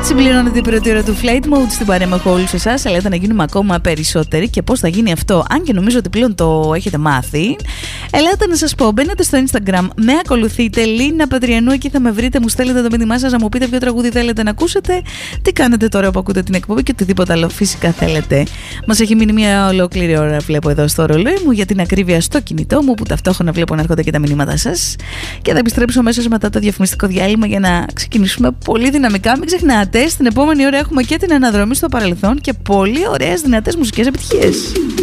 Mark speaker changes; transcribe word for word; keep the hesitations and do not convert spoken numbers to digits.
Speaker 1: Συμπληρώνεται η πρώτη ώρα του Flight Mode στην παρέμαχο όλους εσάς. Ελάτε να γίνουμε ακόμα περισσότεροι. Και πώς θα γίνει αυτό, αν και νομίζω ότι πλέον το έχετε μάθει. Ελάτε να σας πω, μπαίνετε στο Instagram, με ακολουθείτε, Λίνα Πατριανού, εκεί θα με βρείτε, μου στέλνετε το μήνυμά σας, να μου πείτε ποιο τραγούδι θέλετε να ακούσετε, τι κάνετε τώρα που ακούτε την εκπομπή και οτιδήποτε άλλο φυσικά θέλετε. Μας έχει μείνει μια ολόκληρη ώρα, βλέπω εδώ στο ρολόι μου, για την ακρίβεια στο κινητό μου, που ταυτόχρονα βλέπω να έρχονται και τα μηνύματα σας. Και θα επιστρέψω αμέσως μετά το διαφημιστικό διάλειμμα για να ξεκινήσουμε πολύ δυναμικά. Μην ξεχνάτε, στην επόμενη ώρα έχουμε και την αναδρομή στο παρελθόν και πολύ ωραίες δυνατές μουσικές επιτυχίες.